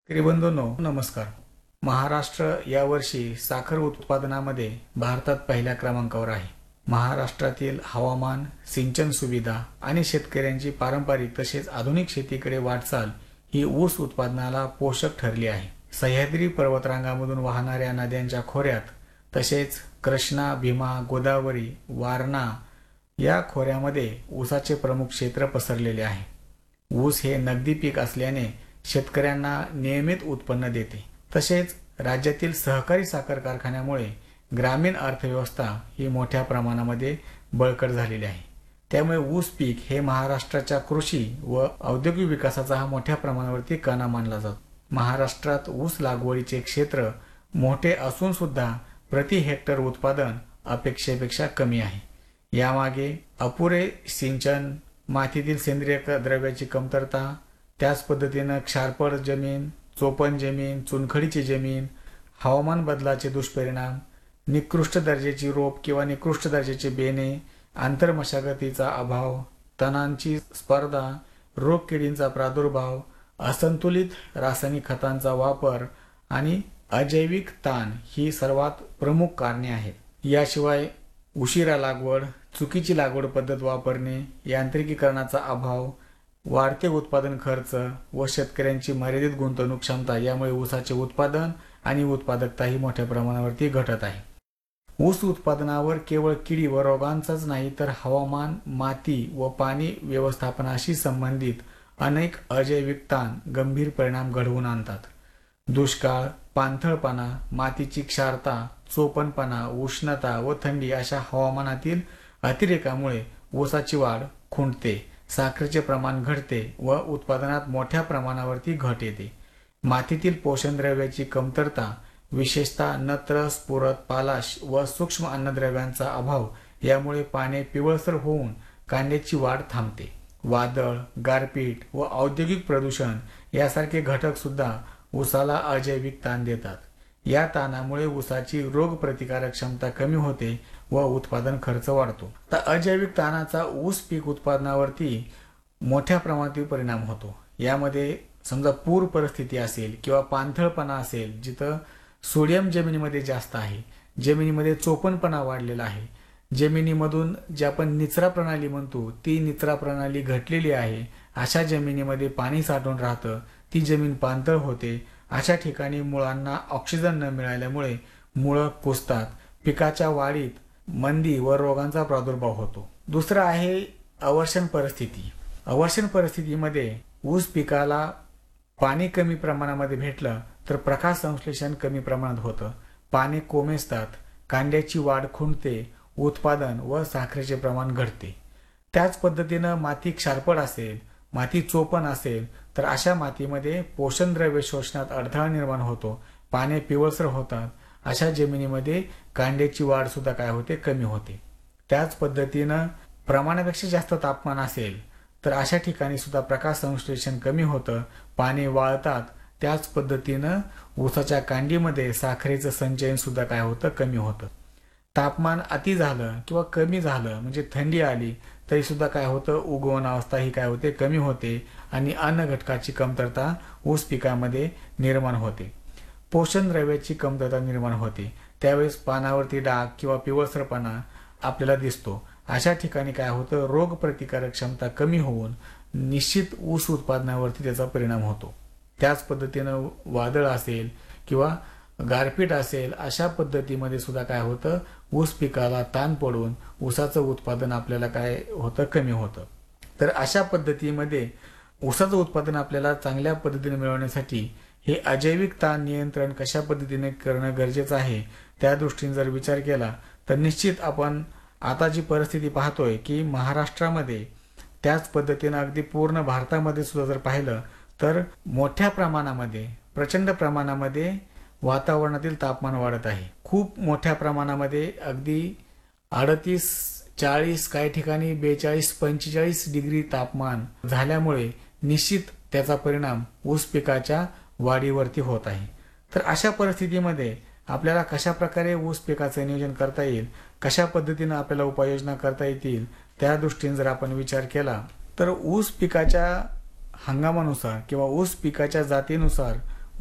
शेतकरी बंधूंनो नमस्कार. महाराष्ट्र यावर्षी साखर उत्पादनामध्ये भारतात पहिल्या क्रमांकावर आहे. महाराष्ट्रातील हवामान, सिंचन सुविधा आणि शेतकऱ्यांची पारंपरिक तसेच आधुनिक शेतीकडे वाटचाल ही ऊस उत्पादनाला पोषक ठरली आहे. सह्याद्री पर्वतरांगामधून वाहणाऱ्या नद्यांच्या खोऱ्यात तसेच कृष्णा, भीमा, गोदावरी, वारणा या खोऱ्यामध्ये ऊसाचे प्रमुख क्षेत्र पसरलेले आहे. ऊस हे नगदी पीक असल्याने शेतकऱ्यांना नियमित उत्पन्न देते. तसेच राज्यातील सहकारी साखर कारखान्यामुळे ग्रामीण अर्थव्यवस्था ही मोठ्या प्रमाणामध्ये बळकट झालेली आहे. त्यामुळे ऊस पीक हे महाराष्ट्राच्या कृषी व औद्योगिक विकासाचा हा मोठ्या प्रमाणावरती कणा मानला जातो. महाराष्ट्रात ऊस लागवडीचे क्षेत्र मोठे असून सुद्धा प्रति हेक्टर उत्पादन अपेक्षेपेक्षा कमी आहे. यामागे अपुरे सिंचन, मातीतील सेंद्रिय द्रव्याची कमतरता, त्याच पद्धतीनं क्षारपड जमीन, चोपण जमीन, चुनखडीची जमीन, हवामान बदलाचे दुष्परिणाम, निकृष्ट दर्जाची रोप किंवा निकृष्ट दर्जाचे बेणे, आंतरमशागतीचा अभाव, तणांची स्पर्धा, रोगकिडींचा प्रादुर्भाव, असंतुलित रासायनिक खतांचा वापर आणि अजैविक ताण ही सर्वात प्रमुख कारणे आहेत. याशिवाय उशिरा लागवड, चुकीची लागवड पद्धत वापरणे, यांत्रिकीकरणाचा अभाव, वाढते उत्पादन खर्च व शेतकऱ्यांची मर्यादित गुंतवणूक क्षमता यामुळे ऊसाचे उत्पादन आणि उत्पादकता ही मोठ्या प्रमाणावरती घटत आहे. ऊस उत्पादनावर केवळ किडी व रोगांचाच नाही तर हवामान, माती व पाणी व्यवस्थापनाशी संबंधित अनेक अजैविक ताण गंभीर परिणाम घडवून आणतात. दुष्काळ, पाणथळपणा, मातीची क्षारता, चोपणपणा, उष्णता व थंडी अशा हवामानातील अतिरेकामुळे ऊसाची वाढ खुंटते, साखरेचे प्रमाण घटते व उत्पादनात मोठ्या प्रमाणावरती घट येते. मातीतील पोषण द्रव्याची कमतरता, विशेषतः नत्र, स्फुरद, पालाश व सूक्ष्म अन्नद्रव्यांचा अभाव यामुळे पाने पिवळसर होऊन कांड्याची वाढ थांबते. वादळ, गारपीट व औद्योगिक प्रदूषण यासारखे घटक सुद्धा ऊसाला अजैविक ताण देतात. या ताणामुळे ऊसाची रोग प्रतिकारक क्षमता कमी होते व उत्पादन खर्च वाढतो. तर अजैविक ताणाचा ऊस पीक उत्पादनावरती मोठ्या प्रमाणात परिणाम होतो. यामध्ये समजा पूर परिस्थिती असेल किंवा पाणथळपणा असेल, जिथं सोडियम जमिनीमध्ये जास्त आहे, जमिनीमध्ये चोपणपणा वाढलेला आहे, जमिनीमधून जे आपण निचरा प्रणाली म्हणतो ती निचरा प्रणाली घटलेली आहे, अशा जमिनीमध्ये पाणी साठून राहतं, ती जमीन पाणथळ होते. अशा ठिकाणी मुळांना ऑक्सिजन न मिळाल्यामुळे मुळं कुजतात, पिकाच्या वाढीत मंदी व रोगांचा प्रादुर्भाव होतो. दुसरं आहे अवर्षण परिस्थिती. अवर्षण परिस्थितीमध्ये ऊस पिकाला पाणी कमी प्रमाणामध्ये भेटलं तर प्रकाश संश्लेषण कमी प्रमाणात होतं, पाने कोमेजतात, कांड्याची वाढ खुंटते, उत्पादन व साखरेचे प्रमाण घटते. त्याच पद्धतीनं माती क्षारपड असेल, माती चोपण असेल तर अशा मातीमध्ये पोषण द्रव्य शोषणात अडथळा निर्माण होतो, पाने पिवळसर होतात. अशा जमिनीमध्ये कांड्याची वाढ सुद्धा काय होते, कमी होते. त्याच पद्धतीनं प्रमाणापेक्षा जास्त तापमान असेल तर अशा ठिकाणी सुद्धा प्रकाश संश्लेषण कमी होतं, पाने वाळतात. त्याच पद्धतीनं ऊसाच्या कांडीमध्ये साखरेचं संचयन सुद्धा काय होतं, कमी होतं. तापमान अति झालं किंवा कमी झालं म्हणजे थंडी आली तरी सुद्धा काय होतं, उगवण अवस्था ही काय होते, कमी होते आणि अन्न घटकाची कमतरता ऊस पिकामध्ये निर्माण होते. पोषण द्रव्याची कमतरता निर्माण होते. त्यावेळेस पानावरती डाग किंवा पिवळसरपणा आपल्याला दिसतो. अशा ठिकाणी काय होतं, रोग प्रतिकारक क्षमता कमी होऊन निश्चित ऊस उत्पादनावरती त्याचा परिणाम होतो. त्याच पद्धतीनं वादळ असेल किंवा गारपीट असेल, अशा पद्धतीमध्ये सुद्धा काय होतं, ऊस पिकाला ताण पडून ऊसाचं उत्पादन आपल्याला काय होतं, कमी होतं. तर अशा पद्धतीमध्ये ऊसाचं उत्पादन आपल्याला चांगल्या पद्धतीने मिळवण्यासाठी हे अजैविक ताण नियंत्रण कशा पद्धतीने करणं गरजेचं आहे, त्या दृष्टीने जर विचार केला तर निश्चित आपण आता जी परिस्थिती पाहतोय की महाराष्ट्रामध्ये, त्याच पद्धतीनं अगदी पूर्ण भारतामध्ये सुद्धा जर पाहिलं तर मोठ्या प्रमाणामध्ये, प्रचंड प्रमाणामध्ये वातावरणातील तापमान वाढत आहे. खूप मोठ्या प्रमाणामध्ये अगदी 38, 40, काही ठिकाणी 42, 45 डिग्री तापमान झाल्यामुळे निश्चित त्याचा परिणाम ऊस पिकाच्या वाढीवरती होत आहे. तर अशा परिस्थितीमध्ये आपल्याला कशा प्रकारे ऊस पिकाचं नियोजन करता येईल, कशा पद्धतीनं आपल्याला उपाययोजना करता येतील, त्या दृष्टीने जर आपण विचार केला तर ऊस पिकाच्या हंगामानुसार किंवा ऊस पिकाच्या जातीनुसार